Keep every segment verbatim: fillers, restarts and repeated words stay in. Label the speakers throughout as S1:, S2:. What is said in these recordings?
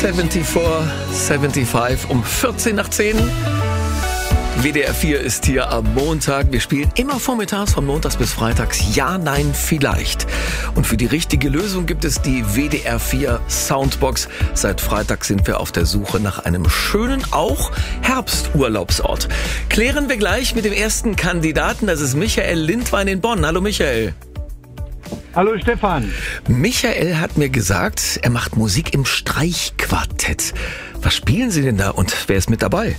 S1: vierundsiebzig, fünfundsiebzig um vierzehn nach zehn. W D R vier ist hier am Montag. Wir spielen immer vormittags von montags bis freitags Ja, Nein, Vielleicht. Und für die richtige Lösung gibt es die W D R vier Soundbox. Seit Freitag sind wir auf der Suche nach einem schönen, auch Herbsturlaubsort. Klären wir gleich mit dem ersten Kandidaten. Das ist Michael Lindwein in Bonn. Hallo Michael.
S2: Hallo Stefan.
S1: Michael hat mir gesagt, er macht Musik im Streichquartett. Was spielen Sie denn da und wer ist mit dabei?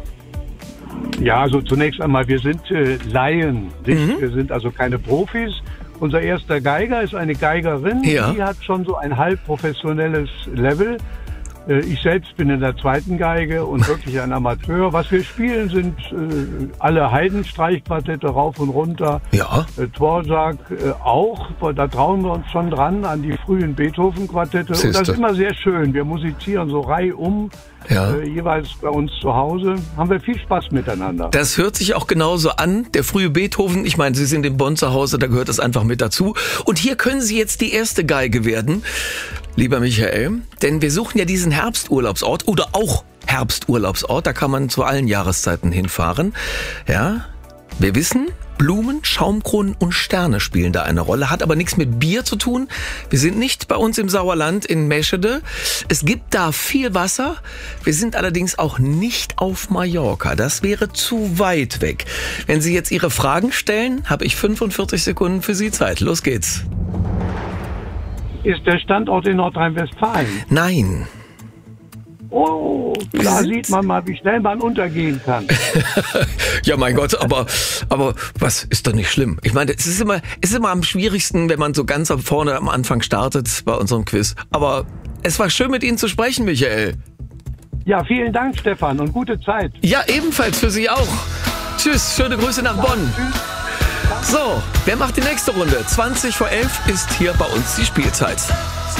S2: Ja, also zunächst einmal, wir sind äh, Laien.
S1: Mhm.
S2: Wir sind also keine Profis. Unser erster Geiger ist eine Geigerin,
S1: ja.
S2: Die hat schon so ein halb professionelles Level. Äh, ich selbst bin in der zweiten Geige und wirklich ein Amateur. Was wir spielen, sind äh, alle Haydn-Streichquartette rauf und runter.
S1: Ja.
S2: Äh, Dvorak äh, auch, da trauen wir uns schon dran an die frühen Beethoven-Quartette. Und das ist immer sehr schön. Wir musizieren so reihum.
S1: Ja.
S2: Äh, jeweils bei uns zu Hause, haben wir viel Spaß miteinander.
S1: Das hört sich auch genauso an. Der frühe Beethoven, ich meine, Sie sind in Bonn zu Hause, da gehört das einfach mit dazu. Und hier können Sie jetzt die erste Geige werden, lieber Michael. Denn wir suchen ja diesen Herbsturlaubsort oder auch Herbsturlaubsort. Da kann man zu allen Jahreszeiten hinfahren. Ja, wir wissen, Blumen, Schaumkronen und Sterne spielen da eine Rolle, hat aber nichts mit Bier zu tun. Wir sind nicht bei uns im Sauerland in Meschede. Es gibt da viel Wasser. Wir sind allerdings auch nicht auf Mallorca. Das wäre zu weit weg. Wenn Sie jetzt Ihre Fragen stellen, habe ich fünfundvierzig Sekunden für Sie Zeit. Los geht's.
S2: Ist der Standort in Nordrhein-Westfalen?
S1: Nein.
S2: Oh, da sieht man mal, wie schnell man untergehen kann.
S1: Ja, mein Gott, aber, aber was ist doch nicht schlimm. Ich meine, es ist immer, es ist immer am schwierigsten, wenn man so ganz am vorne am Anfang startet bei unserem Quiz. Aber es war schön, mit Ihnen zu sprechen, Michael.
S2: Ja, vielen Dank, Stefan, und gute Zeit.
S1: Ja, ebenfalls für Sie auch. Tschüss, schöne Grüße nach Bonn. So, wer macht die nächste Runde? zwanzig vor elf ist hier bei uns die Spielzeit.